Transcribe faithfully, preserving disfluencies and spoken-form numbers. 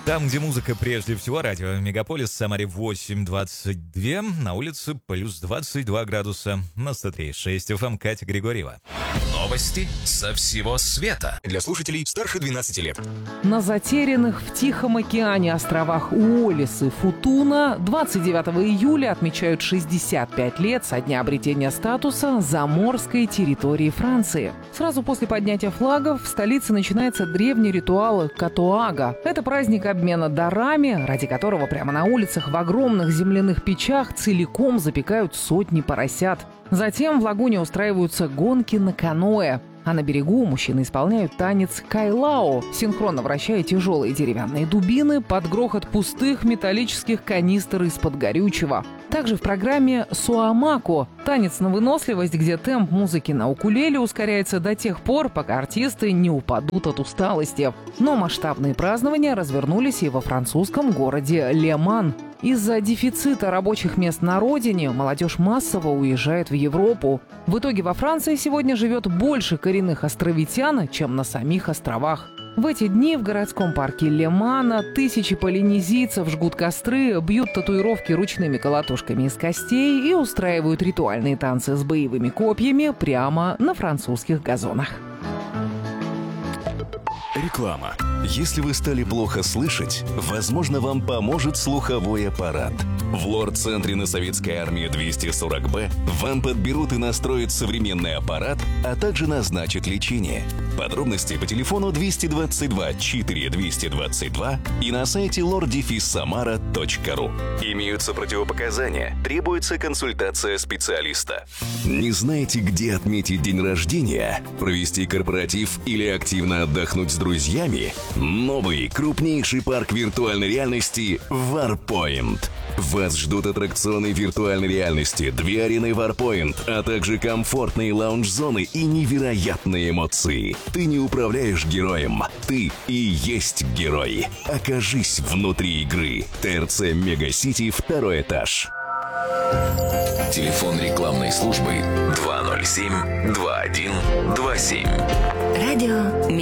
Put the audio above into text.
Там, где музыка прежде всего, радио Мегаполис, в Самаре восемь двадцать два, на улице плюс двадцать два градуса, на сто три и шесть эф эм Катя Григорьева. Новости со всего света для слушателей старше двенадцати лет. На затерянных в Тихом океане островах Уоллис и Футуна двадцать девятого июля отмечают шестьдесят пять лет со дня обретения статуса заморской территории Франции. Сразу после поднятия флагов в столице начинается древний ритуал Катуага. Это праздник обмена дарами, ради которого прямо на улицах в огромных земляных печах целиком запекают сотни поросят. Затем в лагуне устраиваются гонки на каноэ, а на берегу мужчины исполняют танец кайлао, синхронно вращая тяжелые деревянные дубины под грохот пустых металлических канистр из-под горючего. Также в программе суамако – танец на выносливость, где темп музыки на укулеле ускоряется до тех пор, пока артисты не упадут от усталости. Но масштабные празднования развернулись и во французском городе Ле-Ман. Из-за дефицита рабочих мест на родине молодежь массово уезжает в Европу. В итоге во Франции сегодня живет больше коренных островитян, чем на самих островах. В эти дни в городском парке Ле-Мана тысячи полинезийцев жгут костры, бьют татуировки ручными колотушками из костей и устраивают ритуальные танцы с боевыми копьями прямо на французских газонах. Реклама. Если вы стали плохо слышать, возможно, вам поможет слуховой аппарат. В лор-центре на Советской армии двести сорок бэ вам подберут и настроят современный аппарат, а также назначат лечение. Подробности по телефону двести двадцать два четыре двести двадцать два и на сайте лор самара точка ру. Имеются противопоказания, требуется консультация специалиста. Не знаете, где отметить день рождения, провести корпоратив или активно отдохнуть с друзьями? Новый, крупнейший парк виртуальной реальности Warpoint. Вас ждут аттракционы виртуальной реальности, две арены Warpoint, а также комфортные лаунж-зоны и невероятные эмоции. Ты не управляешь героем, ты и есть герой. Окажись внутри игры. ТРЦ Мегасити, второй этаж. Телефон рекламной службы два ноль семь два один два семь. Радио